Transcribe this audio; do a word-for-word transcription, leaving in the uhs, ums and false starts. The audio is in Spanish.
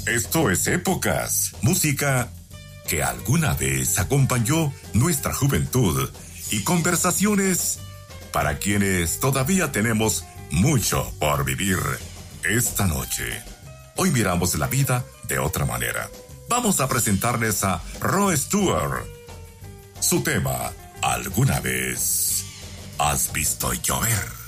Esto es Épocas, música que alguna vez acompañó nuestra juventud y conversaciones para quienes todavía tenemos mucho por vivir esta noche. Hoy miramos la vida de otra manera. Vamos a presentarles a Rod Stewart. Su tema, ¿alguna vez has visto llover?